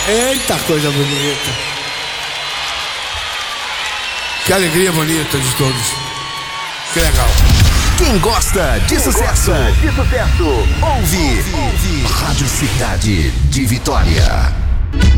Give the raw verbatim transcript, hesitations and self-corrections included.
Eita, coisa bonita. Que alegria bonita de todos. Que legal. Quem gosta de Quem sucesso, gosta de sucesso, ouve, ouve. Rádio Cidade de Vitória.